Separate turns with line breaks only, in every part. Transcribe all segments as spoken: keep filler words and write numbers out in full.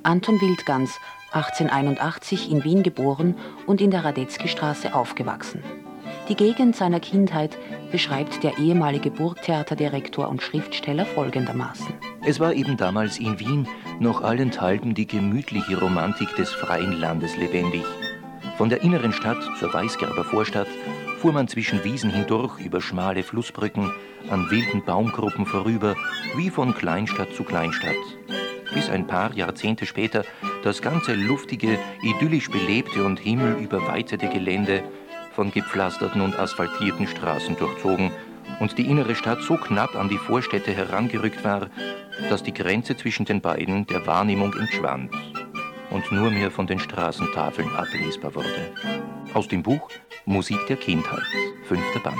Anton Wildgans, achtzehnhunderteinundachtzig in Wien geboren und in der Radetzkystraße aufgewachsen. Die Gegend seiner Kindheit beschreibt der ehemalige Burgtheaterdirektor und Schriftsteller folgendermaßen.
Es war eben damals in Wien noch allenthalben die gemütliche Romantik des freien Landes lebendig. Von der inneren Stadt zur Weisgerber Vorstadt fuhr man zwischen Wiesen hindurch über schmale Flussbrücken, an wilden Baumgruppen vorüber, wie von Kleinstadt zu Kleinstadt. Bis ein paar Jahrzehnte später das ganze luftige, idyllisch belebte und himmelüberweitete Gelände von gepflasterten und asphaltierten Straßen durchzogen und die innere Stadt so knapp an die Vorstädte herangerückt war, dass die Grenze zwischen den beiden der Wahrnehmung entschwand und nur mehr von den Straßentafeln ablesbar wurde. Aus dem Buch Musik der Kindheit, fünfter Band.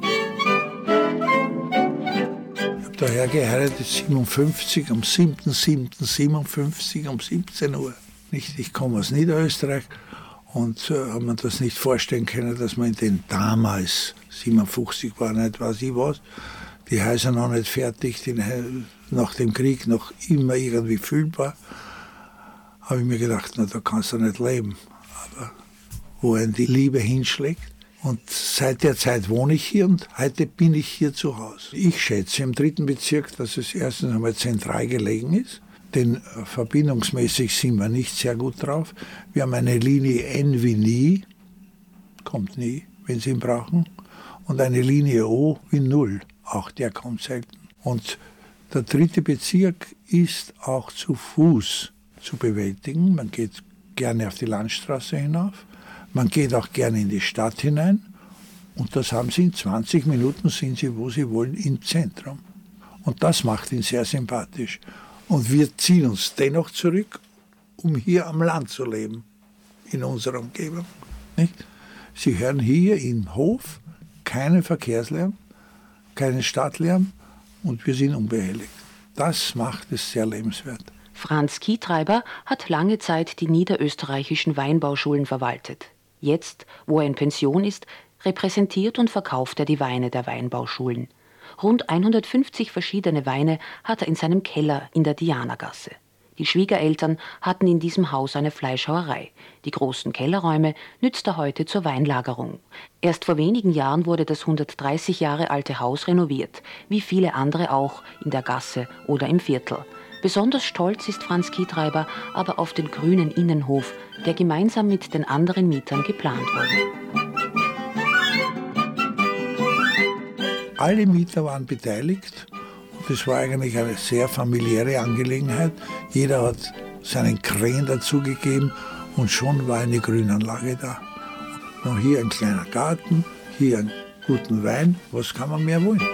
Ich habe daher geheiratet siebenundfünfzig, am siebten siebten siebenundfünfzig um siebzehn Uhr. Nicht, ich komme aus Niederösterreich und äh, habe mir das nicht vorstellen können, dass man in den damals, siebenundfünfzig war nicht weiß ich was, die Häuser noch nicht fertig, die nach dem Krieg noch immer irgendwie fühlbar, habe ich mir gedacht, na, da kannst du nicht leben. Aber wo einen die Liebe hinschlägt. Und seit der Zeit wohne ich hier und heute bin ich hier zu Hause. Ich schätze im dritten Bezirk, dass es erstens einmal zentral gelegen ist, denn verbindungsmäßig sind wir nicht sehr gut drauf. Wir haben eine Linie N wie nie, kommt nie, wenn Sie ihn brauchen, und eine Linie O wie null, auch der kommt selten. Und der dritte Bezirk ist auch zu Fuß zu bewältigen. Man geht gerne auf die Landstraße hinauf. Man geht auch gerne in die Stadt hinein und das haben Sie in zwanzig Minuten, sind Sie, wo Sie wollen, im Zentrum. Und das macht ihn sehr sympathisch. Und wir ziehen uns dennoch zurück, um hier am Land zu leben, in unserer Umgebung. Nicht? Sie hören hier im Hof keinen Verkehrslärm, keinen Stadtlärm und wir sind unbehelligt. Das macht es sehr lebenswert.
Franz Kietreiber hat lange Zeit die niederösterreichischen Weinbauschulen verwaltet. Jetzt, wo er in Pension ist, repräsentiert und verkauft er die Weine der Weinbauschulen. Rund hundertfünfzig verschiedene Weine hat er in seinem Keller in der Dianagasse. Die Schwiegereltern hatten in diesem Haus eine Fleischhauerei. Die großen Kellerräume nützt er heute zur Weinlagerung. Erst vor wenigen Jahren wurde das hundertdreißig Jahre alte Haus renoviert, wie viele andere auch in der Gasse oder im Viertel. Besonders stolz ist Franz Kietreiber aber auf den grünen Innenhof, der gemeinsam mit den anderen Mietern geplant wurde.
Alle Mieter waren beteiligt und es war eigentlich eine sehr familiäre Angelegenheit. Jeder hat seinen Krähen dazugegeben und schon war eine Grünanlage da. Und hier ein kleiner Garten, hier einen guten Wein, was kann man mehr wollen?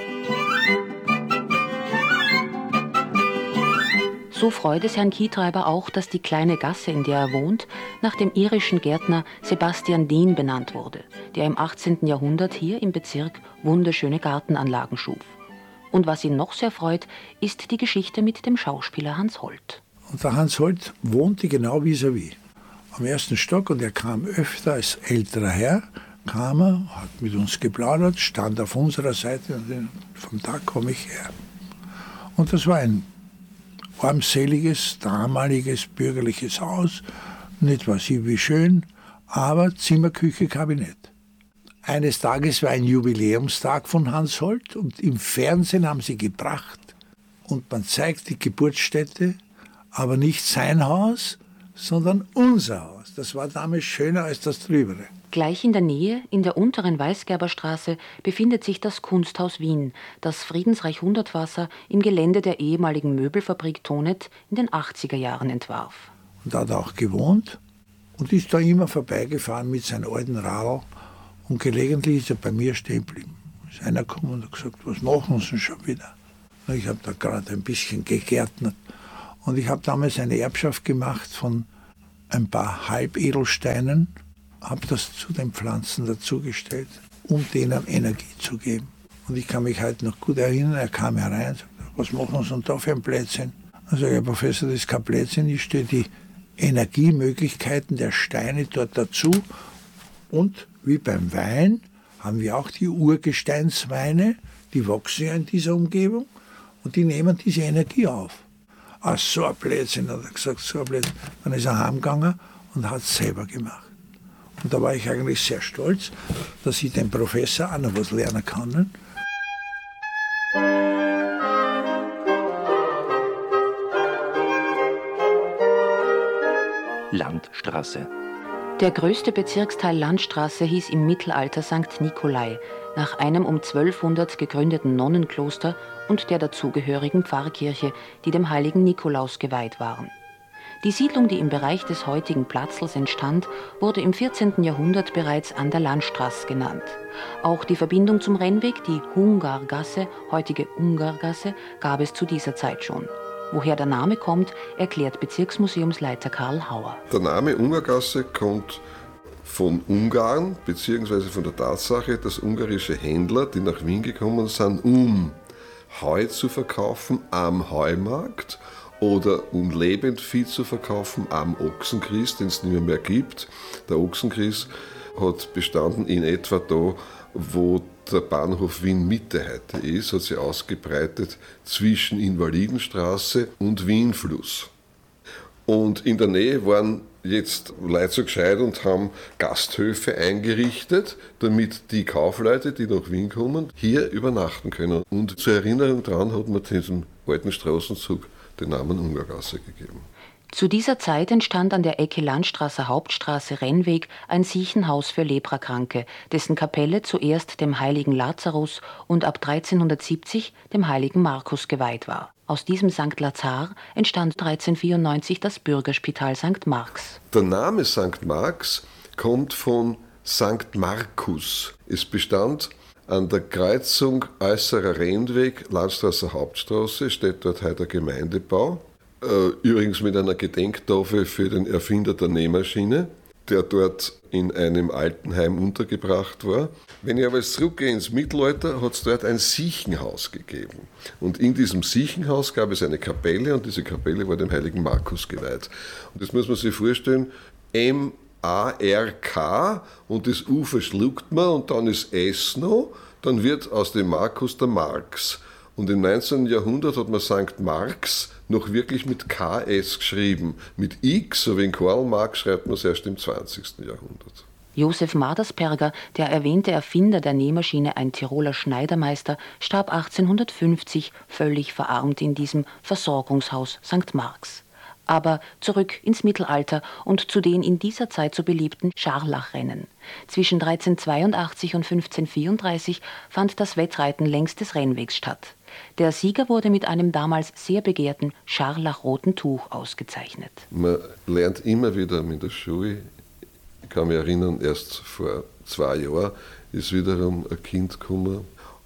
So freut es Herrn Kietreiber auch, dass die kleine Gasse, in der er wohnt, nach dem irischen Gärtner Sebastian Dehn benannt wurde, der im achtzehnten Jahrhundert hier im Bezirk wunderschöne Gartenanlagen schuf. Und was ihn noch sehr freut, ist die Geschichte mit dem Schauspieler Hans Holt.
Und der Hans Holt wohnte genau vis-à-vis, am ersten Stock, und er kam öfter als älterer Herr, kam er, hat mit uns geplaudert, stand auf unserer Seite und vom Tag komme ich her. Und das war ein armseliges, damaliges bürgerliches Haus, nicht weiß ich wie schön, aber Zimmer, Küche, Kabinett. Eines Tages war ein Jubiläumstag von Hans Holt und im Fernsehen haben sie gebracht und man zeigt die Geburtsstätte, aber nicht sein Haus, sondern unser Haus. Das war damals schöner als das drübere.
Gleich in der Nähe, in der unteren Weisgerberstraße, befindet sich das Kunsthaus Wien, das Friedensreich Hundertwasser im Gelände der ehemaligen Möbelfabrik Tonet in den achtziger Jahren entwarf.
Und da hat er auch gewohnt und ist da immer vorbeigefahren mit seinem alten Radl und gelegentlich ist er bei mir stehen geblieben. Ist einer gekommen und hat gesagt, was machen Sie schon wieder? Ich habe da gerade ein bisschen gegärtnert und ich habe damals eine Erbschaft gemacht von ein paar Halbedelsteinen, habe das zu den Pflanzen dazugestellt, um denen Energie zu geben. Und ich kann mich heute noch gut erinnern, er kam herein und sagte, was machen Sie denn da für ein Blödsinn? Also Herr Professor, das ist kein Blödsinn, ich stelle die Energiemöglichkeiten der Steine dort dazu. Und wie beim Wein haben wir auch die Urgesteinsweine, die wachsen ja in dieser Umgebung und die nehmen diese Energie auf. ah, so ein Blödsinn, hat er gesagt, so ein Blödsinn. Dann ist er heimgegangen und hat es selber gemacht. Und da war ich eigentlich sehr stolz, dass ich dem Professor auch noch was lernen kann.
Landstraße.
Der größte Bezirksteil Landstraße hieß im Mittelalter Sankt Nikolai, nach einem um zwölfhundert gegründeten Nonnenkloster und der dazugehörigen Pfarrkirche, die dem heiligen Nikolaus geweiht waren. Die Siedlung, die im Bereich des heutigen Platzls entstand, wurde im vierzehnten Jahrhundert bereits an der Landstraße genannt. Auch die Verbindung zum Rennweg, die Hungargasse, heutige Ungargasse, gab es zu dieser Zeit schon. Woher der Name kommt, erklärt Bezirksmuseumsleiter Karl Hauer.
Der Name Ungargasse kommt von Ungarn, beziehungsweise von der Tatsache, dass ungarische Händler, die nach Wien gekommen sind, um Heu zu verkaufen am Heumarkt oder um Lebendvieh zu verkaufen am Ochsenkries, den es nicht mehr, mehr gibt. Der Ochsenkries hat bestanden in etwa da, wo der Bahnhof Wien-Mitte heute ist, hat sich ausgebreitet zwischen Invalidenstraße und Wienfluss. Und in der Nähe waren jetzt Leute so gescheit und haben Gasthöfe eingerichtet, damit die Kaufleute, die nach Wien kommen, hier übernachten können. Und zur Erinnerung daran hat man diesem alten Straßenzug den Namen Ungargasse gegeben.
Zu dieser Zeit entstand an der Ecke Landstraße Hauptstraße Rennweg ein Siechenhaus für Leprakranke, dessen Kapelle zuerst dem heiligen Lazarus und ab dreizehnhundertsiebzig dem heiligen Markus geweiht war. Aus diesem Sankt Lazar entstand dreizehnhundertvierundneunzig das Bürgerspital Sankt Marx.
Der Name Sankt Marx kommt von Sankt Markus. Es bestand an der Kreuzung Äußerer Rennweg, Landstraße Hauptstraße, steht dort heute der Gemeindebau. Übrigens mit einer Gedenktafel für den Erfinder der Nähmaschine, der dort in einem Altenheim untergebracht war. Wenn ich aber jetzt zurückgehe ins Mittelalter, hat es dort ein Siechenhaus gegeben. Und in diesem Siechenhaus gab es eine Kapelle und diese Kapelle war dem heiligen Markus geweiht. Und das muss man sich vorstellen, M A R K und das U verschluckt man und dann ist S noch, dann wird aus dem Markus der Marx. Und im neunzehnten Jahrhundert hat man Sankt Marx noch wirklich mit K S geschrieben. Mit X, so wie in Karl Marx, schreibt man es erst im zwanzigsten Jahrhundert.
Josef Madersperger, der erwähnte Erfinder der Nähmaschine, ein Tiroler Schneidermeister, starb achtzehnhundertfünfzig völlig verarmt in diesem Versorgungshaus Sankt Marx. Aber zurück ins Mittelalter und zu den in dieser Zeit so beliebten Scharlachrennen. Zwischen dreizehnhundertzweiundachtzig und fünfzehnhundertvierunddreißig fand das Wettreiten längs des Rennwegs statt. Der Sieger wurde mit einem damals sehr begehrten scharlachroten Tuch ausgezeichnet.
Man lernt immer wieder in der Schule, ich kann mich erinnern, erst vor zwei Jahren ist wiederum ein Kind gekommen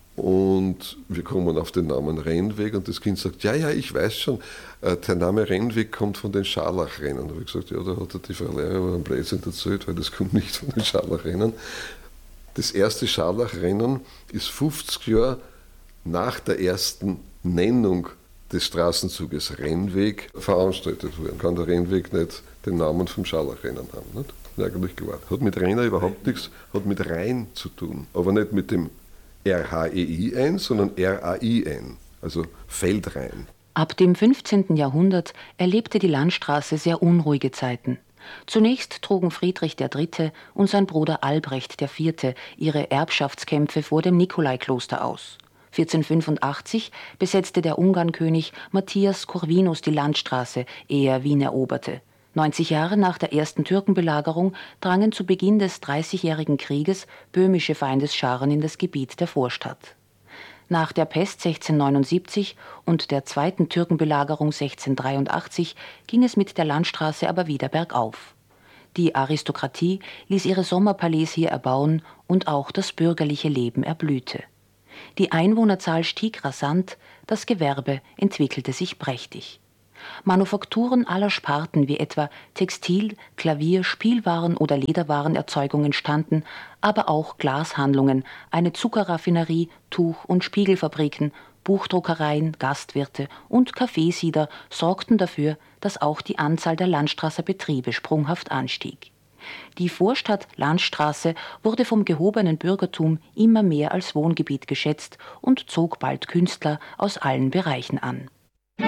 und wir kommen auf den Namen Rennweg und das Kind sagt, ja, ja, ich weiß schon, der Name Rennweg kommt von den Scharlachrennen. Da habe ich gesagt, ja, da hat die Frau Lehrer einen Blödsinn erzählt, weil das kommt nicht von den Scharlachrennen. Das erste Scharlachrennen ist fünfzig Jahre nach der ersten Nennung des Straßenzuges Rennweg veranstaltet worden. Kann der Rennweg nicht den Namen vom Scharlachrennen haben. Nicht? Eigentlich klar. Hat mit Renner überhaupt nichts, hat mit Rhein zu tun. Aber nicht mit dem R H E I N, sondern R A I N, also Feldrhein.
Ab dem fünfzehnten Jahrhundert erlebte die Landstraße sehr unruhige Zeiten. Zunächst trugen Friedrich der Dritte und sein Bruder Albrecht der Vierte ihre Erbschaftskämpfe vor dem Nikolaikloster aus. vierzehnhundertfünfundachtzig besetzte der Ungarnkönig Matthias Corvinus die Landstraße, ehe er Wien eroberte. neunzig Jahre nach der ersten Türkenbelagerung drangen zu Beginn des Dreißigjährigen Krieges böhmische Feindesscharen in das Gebiet der Vorstadt. Nach der Pest sechzehnhundertneunundsiebzig und der zweiten Türkenbelagerung sechzehnhundertdreiundachtzig ging es mit der Landstraße aber wieder bergauf. Die Aristokratie ließ ihre Sommerpalais hier erbauen und auch das bürgerliche Leben erblühte. Die Einwohnerzahl stieg rasant, das Gewerbe entwickelte sich prächtig. Manufakturen aller Sparten wie etwa Textil-, Klavier-, Spielwaren- oder Lederwarenerzeugung entstanden, aber auch Glashandlungen, eine Zuckerraffinerie, Tuch- und Spiegelfabriken, Buchdruckereien, Gastwirte und Kaffeesieder sorgten dafür, dass auch die Anzahl der Landstraßer Betriebe sprunghaft anstieg. Die Vorstadt Landstraße wurde vom gehobenen Bürgertum immer mehr als Wohngebiet geschätzt und zog bald Künstler aus allen Bereichen an.